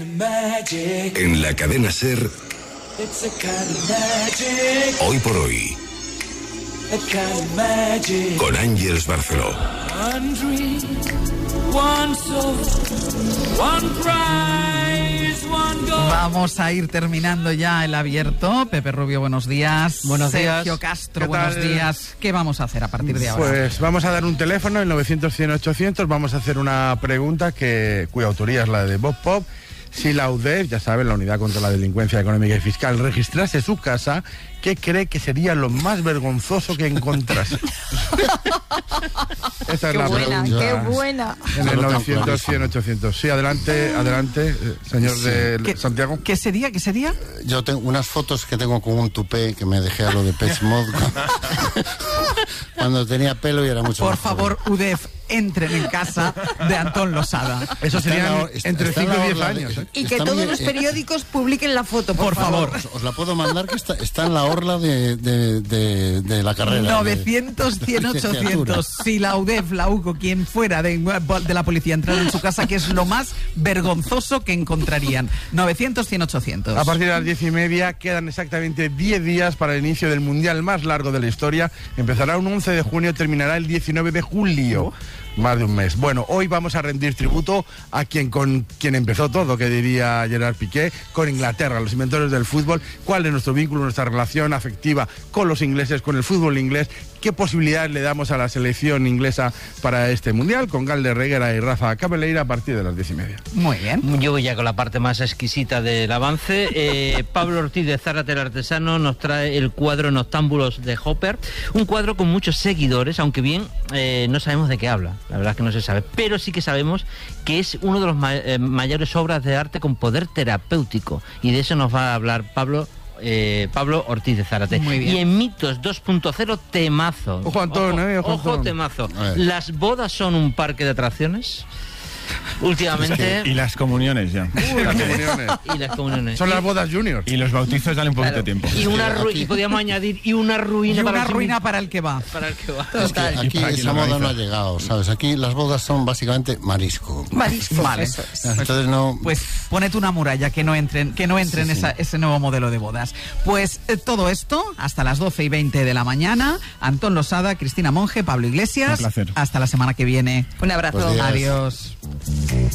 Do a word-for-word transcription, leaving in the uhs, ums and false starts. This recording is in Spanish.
En la cadena SER, Hoy por Hoy, con Ángeles Barceló. Vamos a ir terminando ya el abierto. Pepe Rubio, buenos días. Buenos días. Sergio Castro, buenos días. ¿Qué vamos a hacer a partir de ahora? Pues vamos a dar un teléfono, el novecientos cien ochocientos. Vamos a hacer una pregunta que cuya autoría es la de Bob Pop. Si la U D E F, ya saben, la Unidad contra la Delincuencia Económica y Fiscal, registrase su casa, ¿qué cree que sería lo más vergonzoso que encontrase? Esa es qué la buena, pregunta. qué buena. En el novecientos cien ochocientos. Sí, adelante, adelante, señor Sí. de ¿Qué, Santiago. ¿Qué sería? ¿Qué sería? Yo tengo unas fotos que tengo con un tupé que me dejé a lo de Pech Mod cuando tenía pelo y era mucho Por más favor, joven. U D E F, entren en casa de Antón Losada. Eso Está serían en la or- está- entre está en cinco la y diez orla de- años. ¿eh? Y que Está todos bien, los eh, periódicos publiquen la foto, por, Por favor. Os, os la puedo mandar, que está, está en la orla de, de, de, de la carrera. de- novecientos, cien, de licenciatura. ochocientos. Si la U D E F, la U C O, quien fuera de, de la policía entrara en su casa, que es lo más vergonzoso que encontrarían. novecientos, cien, ochocientos. A partir de las diez y media quedan exactamente diez días para el inicio del mundial más largo de la historia. Empezará un once de junio, terminará el diecinueve de julio. Más de un mes. Bueno, hoy vamos a rendir tributo a quien con quien empezó todo, que diría Gerard Piqué, con Inglaterra, los inventores del fútbol. ¿Cuál es nuestro vínculo, nuestra relación afectiva con los ingleses, con el fútbol inglés? ¿Qué posibilidades le damos a la selección inglesa para este mundial? Con Galder Reguera y Rafa Cabeleira a partir de las diez y media. Muy bien. Yo voy ya con la parte más exquisita del avance. Eh, Pablo Ortiz de Zárate el Artesano nos trae el cuadro Noctámbulos de Hopper. Un cuadro con muchos seguidores, aunque bien eh, no sabemos de qué habla. La verdad es que no se sabe. Pero sí que sabemos que es uno de los ma eh, mayores obras de arte con poder terapéutico. Y de eso nos va a hablar Pablo Eh, Pablo Ortiz de Zárate. Muy bien. Y en Mitos dos punto cero, temazo. Ojo, Antón, ojo, eh, ojo, ojo, Antón. temazo. A ver. ¿Las bodas son un parque de atracciones? Últimamente. Y las comuniones ya. Las comuniones. Y las comuniones. Son las bodas junior. Y los bautizos dale un poquito Claro. de tiempo. Y una ru- Aquí- y podríamos añadir y una ruina Y para una los ruina invitados. para el que va. Para el que va. Es que aquí Y para quien esa lo moda organiza. no ha llegado, ¿sabes? Aquí las bodas son básicamente marisco. Marisco, Vale. eso es. Entonces no... Pues ponete una muralla que no entren, que no entre en Sí, sí. esa- ese nuevo modelo de bodas. Pues eh, todo esto hasta las doce y veinte de la mañana. Antón Losada, Cristina Monge, Pablo Iglesias. Un placer. Hasta la semana que viene. Un abrazo. Pues, Adiós.